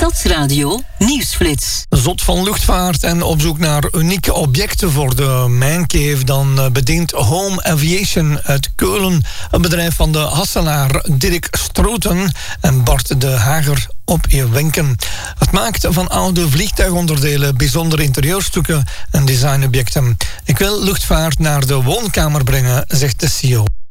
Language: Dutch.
Stadsradio Nieuwsflits. Zot van luchtvaart en op zoek naar unieke objecten voor de Mijncave, dan bedient Home Aviation uit Keulen, een bedrijf van de Hasselaar Dirk Stroeten en Bart de Hager op Wenken. Het maakt van oude vliegtuigonderdelen bijzondere interieurstukken en designobjecten. Ik wil luchtvaart naar de woonkamer brengen, zegt de CEO.